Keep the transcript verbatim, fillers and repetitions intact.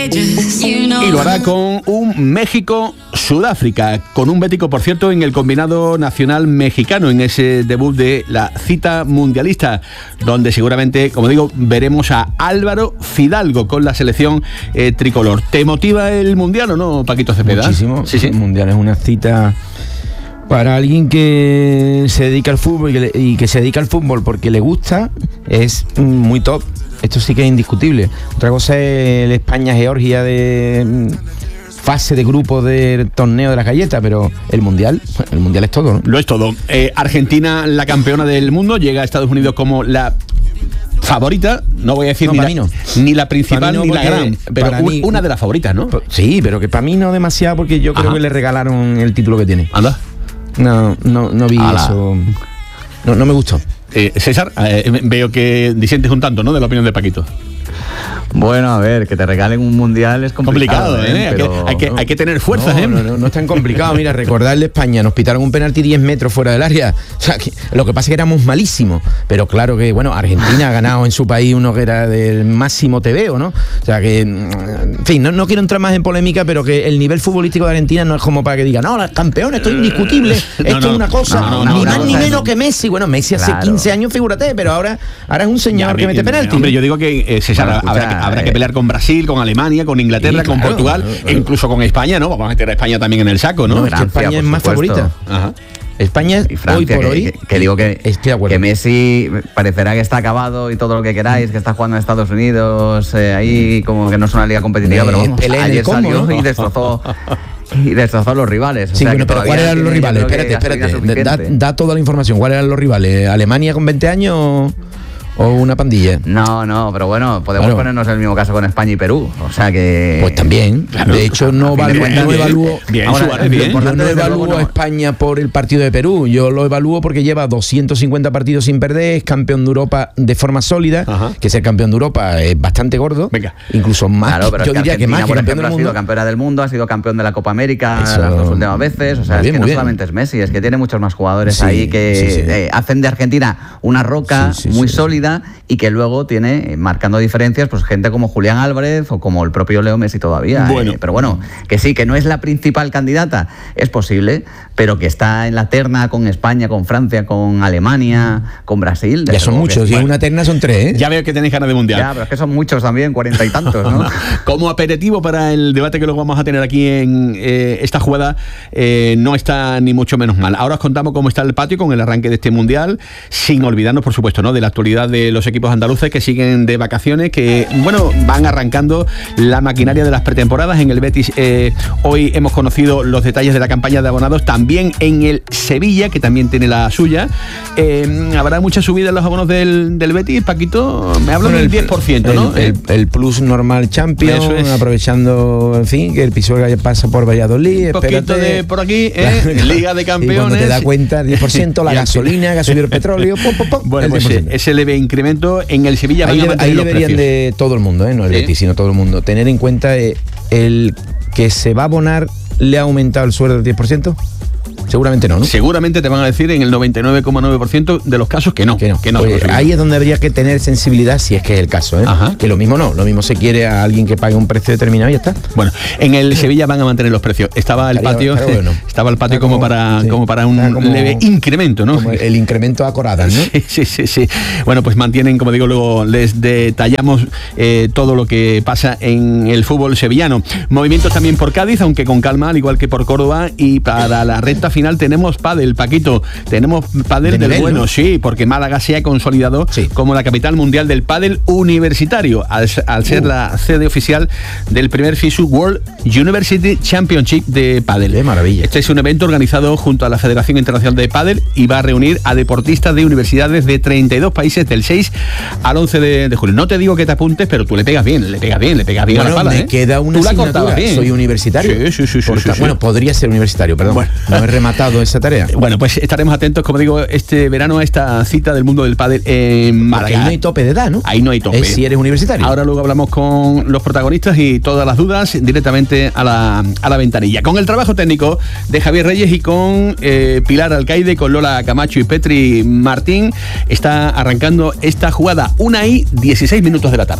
Y lo hará con un México-Sudáfrica, con un bético, por cierto, en el combinado nacional mexicano, en ese debut de la cita mundialista, donde seguramente, como digo, veremos a Álvaro Fidalgo con la selección eh, tricolor. ¿Te motiva el mundial o no, Paquito Cepeda? Muchísimo. Sí, sí. El mundial es una cita para alguien que se dedica al fútbol y que, le, y que se dedica al fútbol porque le gusta, es muy top. Esto sí que es indiscutible. Otra cosa es el España-Georgia de fase de grupo del torneo de las galletas, pero el mundial, el mundial es todo, ¿no? Lo es todo. Eh, Argentina, la campeona del mundo, llega a Estados Unidos como la favorita, no voy a decir no, ni, la, no. ni la principal no, ni la gran, pero un, mí, una de las favoritas, ¿no? Sí, pero que para mí no demasiado, porque yo creo Ajá. que le regalaron el título que tiene. Anda. No, no, no vi Ala. eso. No, no me gustó. Eh, César, eh, veo que disientes un tanto, ¿no?, de la opinión de Paquito. Bueno, a ver, que te regalen un mundial es complicado, complicado ¿eh? ¿eh? Pero... Hay, que, hay, que, hay que tener fuerzas, no, ¿eh? No, no, no es tan complicado. Mira, recordarle a España, nos pitaron un penalti diez metros fuera del área. O sea, que, lo que pasa es que éramos malísimos. Pero claro que, bueno, Argentina ha ganado en su país uno que era del máximo tebeo, ¿no? O sea que, en fin, no, no quiero entrar más en polémica, pero que el nivel futbolístico de Argentina no es como para que digan, no, los campeones, esto es indiscutible, esto no, no, es una cosa, no, no, no, ni no, más no, ni menos que Messi. Bueno, Messi hace claro. quince años, figúrate, pero ahora, ahora es un señor ya, que mete penalti. Hombre, yo digo que, eh, César, bueno, escucha, habrá, que, habrá eh, que pelear con Brasil, con Alemania, con Inglaterra, sí, con claro, Portugal, claro, claro. e incluso con España, ¿no? Vamos a meter a España también en el saco, ¿no? No, es que Francia, España es más supuesto. favorita. Ajá. España y Francia, hoy por que, hoy que, que digo que, que Messi parecerá que está acabado y todo lo que queráis, que está jugando en Estados Unidos, eh, ahí como que no es una liga competitiva, eh, pero vamos, ayer combo, salió ¿no? y destrozó y destrozó a los rivales. O sí, sea, bueno, pero ¿cuáles eran los rivales? Espérate, espérate, da, da toda la información. ¿Cuáles eran los rivales? ¿Alemania con veinte años o una pandilla? No, no, pero bueno, podemos claro. ponernos en el mismo caso con España y Perú, o sea que... Pues también, claro. De hecho no, valúo, cuenta, no bien, evalúo bien, ahora, bien, yo no evalúo a España por el partido de Perú, yo lo evalúo porque lleva doscientos cincuenta partidos sin perder, es campeón de Europa de forma sólida, Ajá. que ser campeón de Europa es bastante gordo, Venga. incluso más, claro, pero yo es que diría Argentina, que más por que ejemplo, campeón del ha sido campeona del mundo, ha sido campeón de la Copa América Eso, las dos últimas veces, o sea, bien, es que no bien. solamente es Messi, es que tiene muchos más jugadores sí, ahí que sí, sí. Eh, hacen de Argentina una roca sí, sí, muy sí, sólida sí. y que luego tiene, marcando diferencias, pues gente como Julián Álvarez o como el propio Leo Messi todavía. Bueno. Eh, pero bueno, que sí, que no es la principal candidata, es posible, pero que está en la terna con España, con Francia, con Alemania, con Brasil. Ya son muchos, y en una terna son tres, ¿eh? Ya veo que tenéis ganas de mundial. Ya, pero es que son muchos también, cuarenta y tantos, ¿no? Como aperitivo para el debate que luego vamos a tener aquí en eh, esta jugada, eh, no está ni mucho menos mal. Ahora os contamos cómo está el patio con el arranque de este mundial, sin olvidarnos, por supuesto, ¿no?, de la actualidad de los equipos andaluces que siguen de vacaciones, que bueno, van arrancando la maquinaria de las pretemporadas. En el Betis eh, hoy hemos conocido los detalles de la campaña de abonados, también en el Sevilla, que también tiene la suya. Eh, habrá mucha subida en los abonos del, del Betis, Paquito, me hablan bueno, del diez por ciento, ¿no? El, el, el Plus Normal Champions, es. aprovechando, en fin, que el Pisuerga ya pasa por Valladolid. Un poquito espérate. de por aquí, ¿eh? Liga de Campeones. Y cuando te das cuenta, diez por ciento, la gasolina, que ha subido el petróleo, pum, pum, pum, bueno, pues ese leve incremento en el Sevilla. Ahí, van a ahí deberían precios. de todo el mundo, ¿eh? No el ¿Sí? Betis, sino todo el mundo, tener en cuenta eh, el que se va a abonar, le ha aumentado el sueldo del diez por ciento. Seguramente no, ¿no? Seguramente te van a decir en el noventa y nueve coma nueve por ciento de los casos que no. Que no. Que no pues ahí es donde habría que tener sensibilidad, si es que es el caso, ¿eh? Ajá. Que lo mismo no, lo mismo se quiere a alguien que pague un precio determinado y ya está. Bueno, en el Sevilla van a mantener los precios. Estaba el patio, Estaría, bueno. estaba el patio como, como para sí. como para un como, leve incremento, ¿no? Como el incremento a coradas, ¿no? Sí, sí, sí, sí. Bueno, pues mantienen, como digo, luego les detallamos eh, todo lo que pasa en el fútbol sevillano. Movimientos también por Cádiz, aunque con calma, al igual que por Córdoba, y para la recta final tenemos pádel, Paquito, tenemos pádel de del nivel, bueno, ¿no? Sí, porque Málaga se ha consolidado sí. como la capital mundial del pádel universitario, al, al ser uh. la sede oficial del primer FISU World University Championship de pádel. ¡Qué maravilla! Este es un evento organizado junto a la Federación Internacional de Pádel y va a reunir a deportistas de universidades de treinta y dos países del seis al once de, de julio. No te digo que te apuntes, pero tú le pegas bien, le pegas bien, le pegas bien bueno, a la pala, me ¿eh? queda una tú la asignatura, bien. Soy universitario. Sí, sí, sí, sí, Porque, sí, sí. Bueno, podría ser universitario, perdón. Bueno. No he rematado esa tarea. Bueno, pues estaremos atentos, como digo, este verano a esta cita del mundo del pádel en Málaga. Porque ahí no hay tope de edad, ¿no? Ahí no hay tope. Es si eres universitario. Ahora luego hablamos con los protagonistas y todas las dudas directamente a la, a la ventanilla. Con el trabajo técnico de Javier Reyes y con eh, Pilar Alcaide, con Lola Camacho y Petri Martín, está arrancando esta jugada. Una y dieciséis minutos de la tarde.